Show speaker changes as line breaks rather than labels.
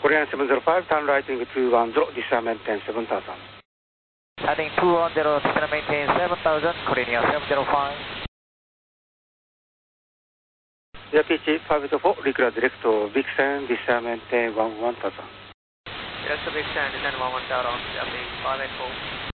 Korean 705, turn right into 210, descend maintain 7000.
Heading 210, descend maintain 7000, Korean 705.
Yeah, pitch 584, recall direct to Vixen, descend maintain 1000.
Direct to Vixen, descend 1000, yeah, 584.